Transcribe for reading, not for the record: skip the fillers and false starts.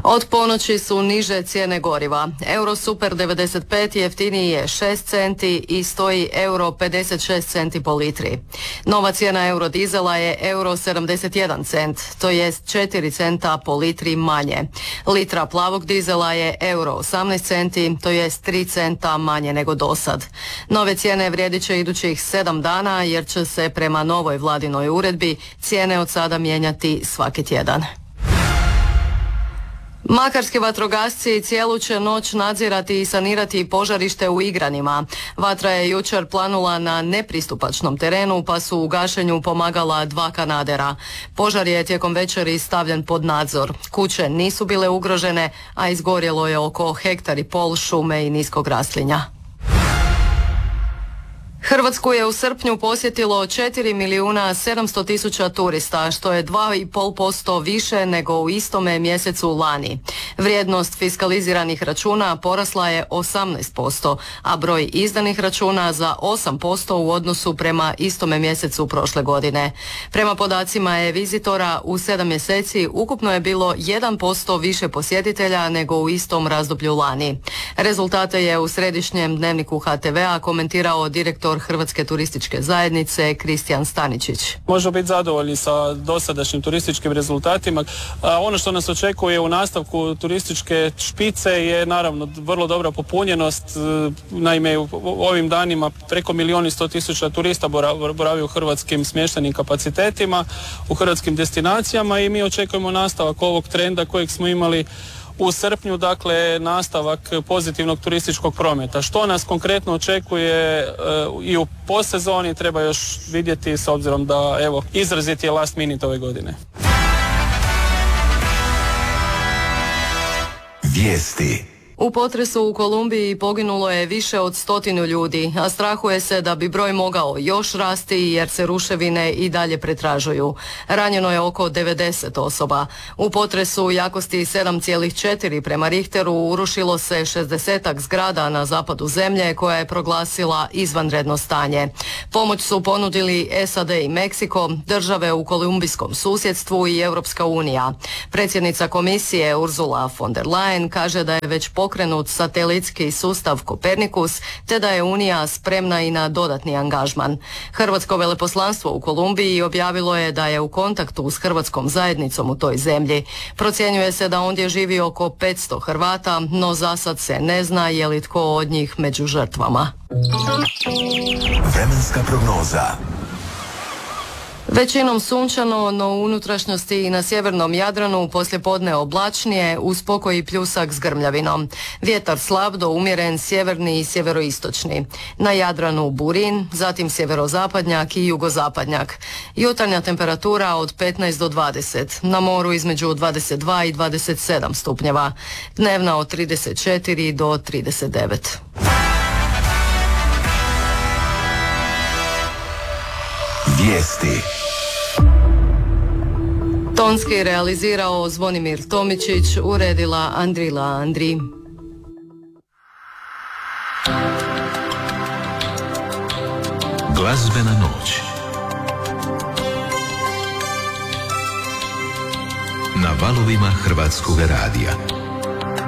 Od ponoći su niže cijene goriva. Euro Super 95 jeftiniji je 6 centi i stoji euro 56 centi po litri. Nova cijena euro dizela je euro 71 cent, to jest 4 centa po litri manje. Litra plavog dizela je euro 18 centi, to jest 3 centa manje nego dosad. Nove cijene vrijedit će idućih 7 dana jer će se prema novoj vladinoj uredbi cijene od sada mijenjati svaki tjedan. Makarski vatrogasci cijelu će noć nadzirati i sanirati požarište u Igranima. Vatra je jučer planula na nepristupačnom terenu pa su u gašenju pomagala 2 kanadera. Požar je tijekom večeri stavljen pod nadzor. Kuće nisu bile ugrožene, a izgorjelo je oko 1,5 hektara šume i niskog raslinja. Hrvatsku je u srpnju posjetilo 4.700.000 turista, što je 2,5% više nego u istome mjesecu lani. Vrijednost fiskaliziranih računa porasla je 18%, a broj izdanih računa za 8% u odnosu prema istome mjesecu prošle godine. Prema podacima e-vizitora u 7 mjeseci ukupno je bilo 1% više posjetitelja nego u istom razdoblju lani. Rezultate je u središnjem dnevniku HTV-a komentirao direktor Hrvatske turističke zajednice Kristijan Staničić. Možemo biti zadovoljni sa dosadašnjim turističkim rezultatima. Ono što nas očekuje u nastavku turističke špice je naravno vrlo dobra popunjenost. Naime, u ovim danima preko 1.100.000 turista boravi u hrvatskim smještajnim kapacitetima, u hrvatskim destinacijama i mi očekujemo nastavak ovog trenda kojeg smo imali u srpnju, dakle nastavak pozitivnog turističkog prometa. Što nas konkretno očekuje i u postsezoni treba još vidjeti s obzirom da izrazit je last minute ove godine. Vijesti. U potresu u Kolumbiji poginulo je više od 100 ljudi, a strahuje se da bi broj mogao još rasti jer se ruševine i dalje pretražuju. Ranjeno je oko 90 osoba. U potresu jakosti 7,4 prema Richteru urušilo se 60-ak zgrada na zapadu zemlje koja je proglasila izvanredno stanje. Pomoć su ponudili SAD i Meksiko, države u kolumbijskom susjedstvu i Europska unija. Predsjednica komisije Ursula von der Leyen kaže da je već pokrenut satelitski sustav Kopernikus, te da je Unija spremna i na dodatni angažman. Hrvatsko veleposlanstvo u Kolumbiji objavilo je da je u kontaktu s hrvatskom zajednicom u toj zemlji. Procjenjuje se da ondje živi oko 500 Hrvata, no zasad se ne zna je li tko od njih među žrtvama. Vremenska prognoza. Većinom sunčano, no u unutrašnjosti i na sjevernom Jadranu poslijepodne oblačnije uz pokoj pljusak s grmljavinom. Vjetar slab do umjeren sjeverni i sjeveroistočni. Na Jadranu burin, zatim sjeverozapadnjak i jugozapadnjak. Jutarnja temperatura od 15 do 20, na moru između 22 i 27 stupnjeva. Dnevna od 34 do 39. Vijesti. Tonski realizirao Zvonimir Tomičić, uredila Andrila Andri. Glazbena noć. Na valovima Hrvatskog radija.